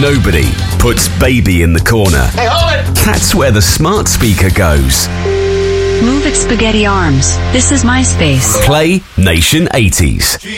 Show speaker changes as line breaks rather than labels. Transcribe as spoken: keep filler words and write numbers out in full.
Nobody puts baby in the corner.
Hey, hold it!
That's where the smart speaker goes.
Move it, spaghetti arms. This is MySpace.
Play Nation eighties.